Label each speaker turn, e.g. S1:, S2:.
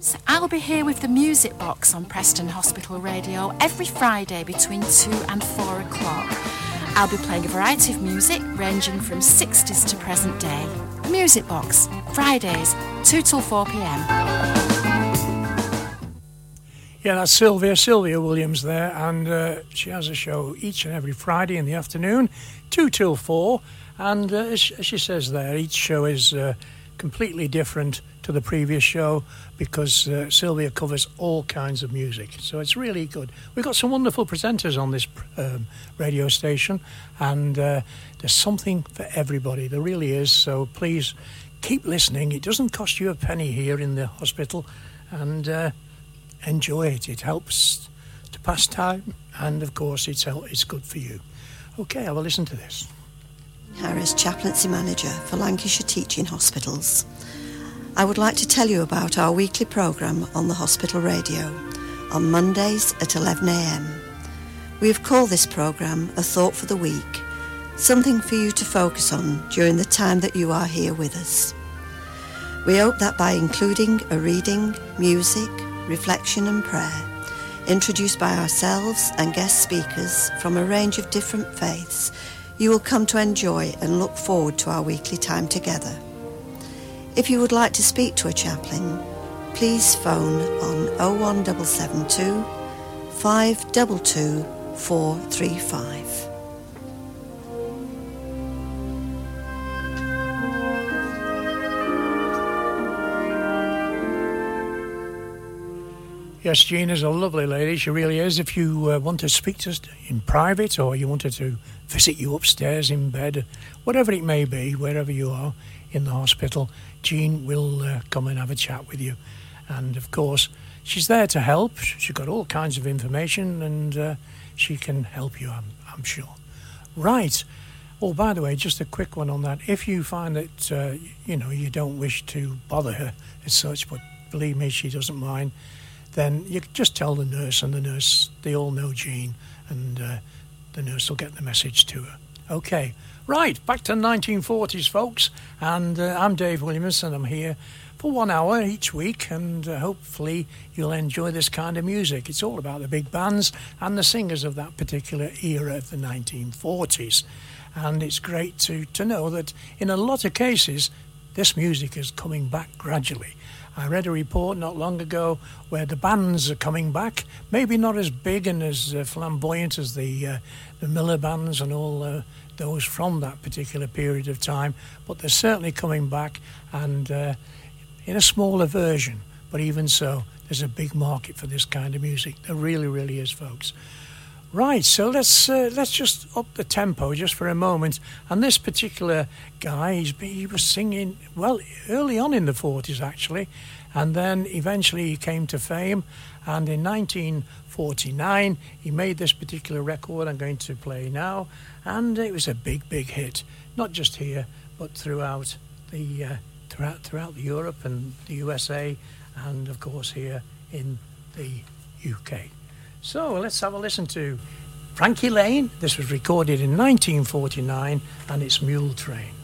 S1: So I'll be here with the Music Box on Preston Hospital Radio every Friday between 2 and 4 o'clock. I'll be playing a variety of music ranging from 60s to present day. Music Box, Fridays, 2 till 4 p.m.
S2: Yeah, that's Sylvia Williams there, and she has a show each and every Friday in the afternoon, 2 till 4, and as she says there, each show is completely different to the previous show because Sylvia covers all kinds of music, so it's really good. We've got some wonderful presenters on this radio station, and there's something for everybody, there really is, so please keep listening. It doesn't cost you a penny here in the hospital, and enjoy it. It helps to pass time, and of course it's good for you. Okay, have a listen to this.
S3: Harris, Chaplaincy Manager for Lancashire Teaching Hospitals. I would like to tell you about our weekly programme on the hospital radio on Mondays at 11 a.m. We have called this programme A Thought for the Week, something for you to focus on during the time that you are here with us. We hope that by including a reading, music, reflection and prayer, introduced by ourselves and guest speakers from a range of different faiths, you will come to enjoy and look forward to our weekly time together. If you would like to speak to a chaplain, please phone on 01772 522 435.
S2: Yes, Jean is a lovely lady, she really is. If you want to speak to us in private, or you wanted to visit you upstairs in bed, whatever it may be, wherever you are in the hospital, Jean will come and have a chat with you. And of course, she's there to help. She's got all kinds of information, and she can help you, I'm sure. Right. Oh, by the way, just a quick one on that. If you find that, you don't wish to bother her as such, but believe me, she doesn't mind, then you can just tell the nurse, and the nurse, they all know Jean, and the nurse will get the message to her. Okay, right, back to the 1940s, folks, and I'm Dave Williams, and I'm here for 1 hour each week, and hopefully you'll enjoy this kind of music. It's all about the big bands and the singers of that particular era of the 1940s, and it's great to know that in a lot of cases, this music is coming back gradually. I read a report not long ago where the bands are coming back, maybe not as big and as flamboyant as the Miller bands and all those from that particular period of time, but they're certainly coming back, and in a smaller version. But even so, there's a big market for this kind of music. There really, really is, folks. Right, so let's just up the tempo just for a moment. And this particular guy, he was singing, well, early on in the 40s, actually. And then eventually he came to fame. And in 1949, he made this particular record I'm going to play now. And it was a big, big hit. Not just here, but throughout Europe and the USA. And, of course, here in the UK. So let's have a listen to Frankie Lane. This was recorded in 1949, and it's Mule Train.